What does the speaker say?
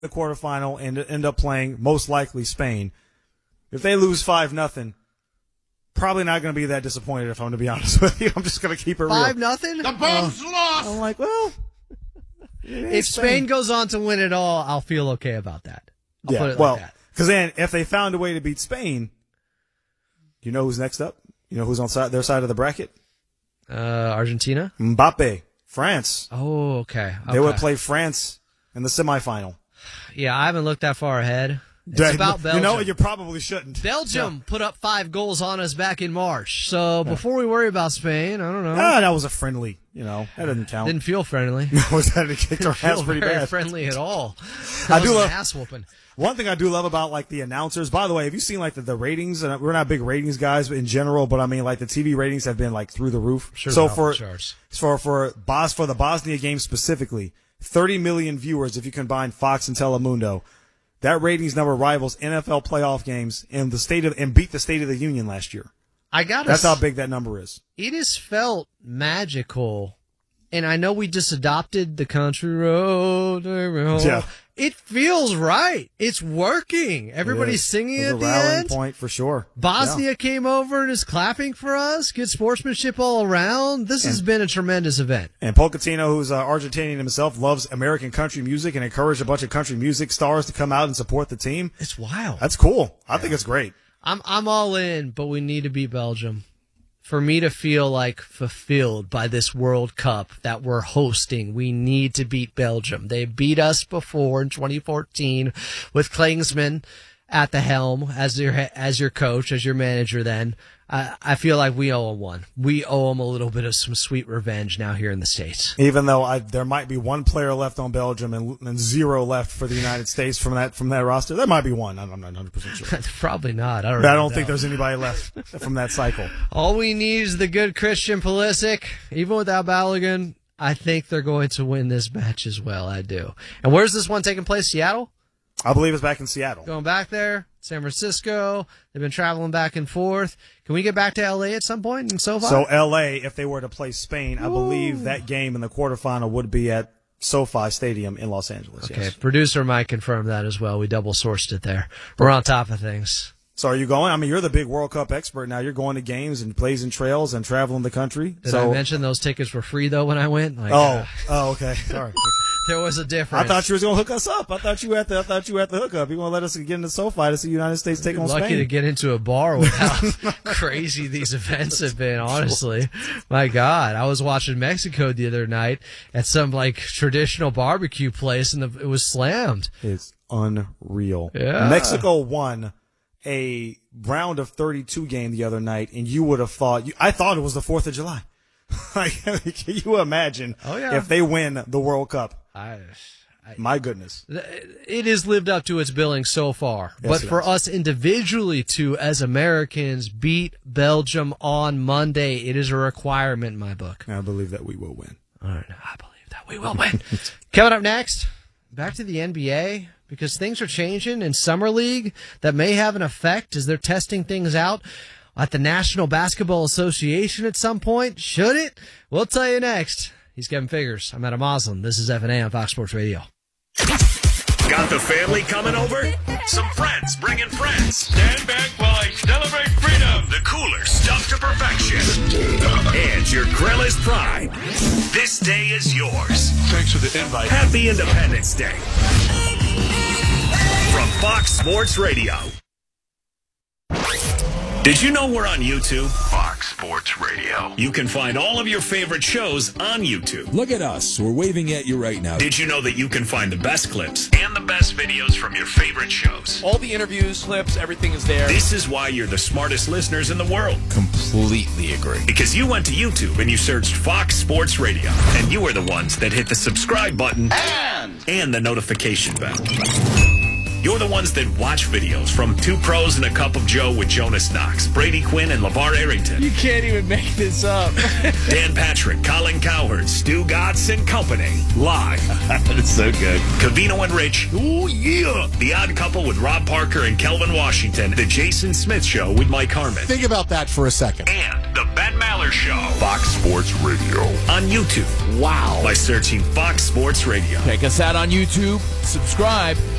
the quarterfinal and end up playing most likely Spain. If they lose 5-0, probably not going to be that disappointed. If I'm going to be honest with you, I'm just going to keep it real. 5-0. The Bums lost. I'm like, well, If Spain goes on to win it all, I'll feel okay about that. I'll put it well, like that. because then if they found a way to beat Spain, you know who's next up? You know who's on their side of the bracket? Argentina? Mbappe, France. Oh, okay. They would play France in the semifinal. Yeah, I haven't looked that far ahead. It's about Belgium. You know what? You probably shouldn't. Belgium put up 5 goals on us back in March. So before we worry about Spain, I don't know. That was a friendly. That doesn't count. Didn't feel friendly. That kicked our ass pretty very bad. friendly at all. I do love ass whooping. One thing I do love about like the announcers. By the way, have you seen like the ratings? And we're not big ratings guys in general, but I mean like the TV ratings have been like through the roof. Sure, so for the Bosnia game specifically, 30 million viewers if you combine Fox and Telemundo. That ratings number rivals NFL playoff games and beat the State of the Union last year. That's how big that number is. It has felt magical. And I know we just adopted the country road. Yeah. It feels right. It's working. Everybody's singing at the rallying end. Point for sure. Bosnia came over and is clapping for us. Good sportsmanship all around. This has been a tremendous event. And Pochettino, who's Argentinian himself, loves American country music and encouraged a bunch of country music stars to come out and support the team. It's wild. That's cool. I think it's great. I'm all in, but we need to beat Belgium. For me to feel like fulfilled by this World Cup that we're hosting, we need to beat Belgium. They beat us before in 2014 with Klinsmann at the helm as your coach, as your manager then. I feel like we owe them one. We owe them a little bit of some sweet revenge now here in the States. Even though there might be one player left on Belgium and 0 left for the United States from that roster. There might be one. I'm not 100% sure. Probably not. I don't think there's anybody left from that cycle. All we need is the good Christian Pulisic. Even without Balogun, I think they're going to win this match as well. I do. And where's this one taking place? Seattle? I believe it's back in Seattle. Going back there, San Francisco. They've been traveling back and forth. Can we get back to L.A. at some point in SoFi? So L.A., if they were to play Spain, I believe that game in the quarterfinal would be at SoFi Stadium in Los Angeles. Okay, yes. Producer might confirm that as well. We double-sourced it there. We're on top of things. So are you going? I mean, you're the big World Cup expert now. You're going to games and blazing trails and traveling the country. Did I mention those tickets were free, though, when I went? Okay. Sorry. There was a difference. I thought you was going to hook us up. I thought you were at the hookup. You want to let us get into SoFi to see the United States take on Spain. Lucky to get into a bar with how crazy these events have been, honestly. My God. I was watching Mexico the other night at some traditional barbecue place, and it was slammed. It's unreal. Yeah. Mexico won a round of 32 game the other night, and you would have thought, I thought it was the 4th of July. Can you imagine if they win the World Cup? My goodness. It has lived up to its billing so far. Yes, but for us individually to, as Americans, beat Belgium on Monday, it is a requirement in my book. I believe that we will win. All right, I believe that we will win. Coming up next, back to the NBA, because things are changing in Summer League that may have an effect as they're testing things out at the National Basketball Association at some point. Should it? We'll tell you next. He's Kevin Figures. I'm Adam Moslem. This is F&A on Fox Sports Radio. Got the family coming over? Some friends bringing friends. Stand back while I celebrate freedom. The cooler stuff to perfection. And your grill is prime. This day is yours. Thanks for the invite. Happy Independence Day. From Fox Sports Radio. Did you know we're on YouTube? Fox Sports Radio. You can find all of your favorite shows on YouTube. Look at us. We're waving at you right now. Did you know that you can find the best clips and the best videos from your favorite shows? All the interviews, clips, everything is there. This is why you're the smartest listeners in the world. Completely agree. Because you went to YouTube and you searched Fox Sports Radio. And you were the ones that hit the subscribe button and the notification bell. You're the ones that watch videos from Two Pros and a Cup of Joe with Jonas Knox, Brady Quinn, and LeVar Arrington. You can't even make this up. Dan Patrick, Colin Cowherd, Stu Gatz and Company. Live. It's so good. Covino and Rich. Ooh, yeah. The Odd Couple with Rob Parker and Kelvin Washington. The Jason Smith Show with Mike Harmon. Think about that for a second. And the Ben Maller Zeller Show. Fox Sports Radio. On YouTube. Wow. By searching Fox Sports Radio. Check us out on YouTube. Subscribe.